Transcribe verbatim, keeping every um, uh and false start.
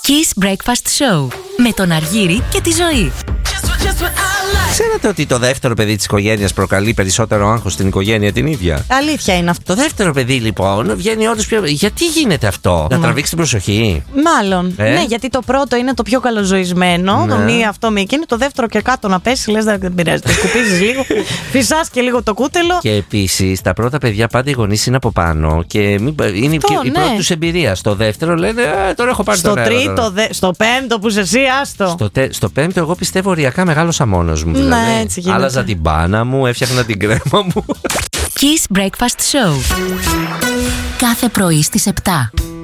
Kiss Breakfast Show με τον Αργύρη και τη Ζωή. Ξέρετε ότι το δεύτερο παιδί της οικογένειας προκαλεί περισσότερο άγχος στην οικογένεια την ίδια? Αλήθεια είναι αυτό. Το δεύτερο παιδί λοιπόν βγαίνει όντως πιο. Γιατί γίνεται αυτό? Να τραβήξει την προσοχή? Μάλλον. Ε? Ναι, γιατί το πρώτο είναι το πιο καλοζωισμένο. Ναι. Το μία αυτό με εκείνη. Το δεύτερο και κάτω να πέσει, λες δεν πειράζει. Το σκουπίζεις λίγο. Φυσάς και λίγο το κούτελο. Και επίσης τα πρώτα παιδιά πάντα οι γονείς είναι από πάνω και είναι αυτό, η ναι. πρώτη τους εμπειρία. Στο δεύτερο λένε ε, τώρα έχω πάρει στο τον αέρα, τρίτο, τώρα. δε, στο πέμπτο που είσαι εσύ, άστο. Στο, τε, στο πέμπτο, εγώ πιστεύω οριακά μεγάλωσα μόνος μου. Ναι, Δηλαδή. έτσι γίνεται. Άλλαζα την μπάνα μου, έφτιαχνα την κρέμα μου. Kiss Breakfast Show κάθε πρωί στις επτά.